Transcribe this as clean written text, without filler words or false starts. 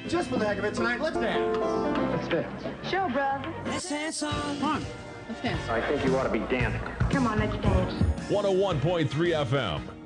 Just for the heck of it tonight, let's dance. Let's dance. Sure, brother. Let's dance on. Come on. Let's dance. I think you ought to be dancing. Come on, let's dance. 101.3 FM.